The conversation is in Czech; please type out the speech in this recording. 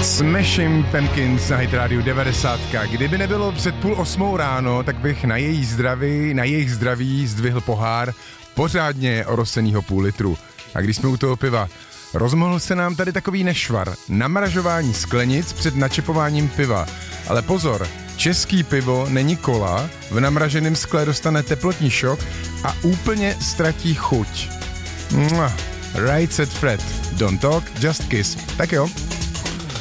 Smashing Pumpkins na Hit Radio 90. Kdyby nebylo před 7:30 ráno, tak bych na jejich zdraví zdvihl pohár pořádně orosenýho půl litru. A když jsme u toho piva, rozmohl se nám tady takový nešvar. Namražování sklenic před načepováním piva. Ale pozor, český pivo není kola, v namraženém skle dostane teplotní šok a úplně ztratí chuť. Right said Fred. Don't talk, just kiss. Tak jo.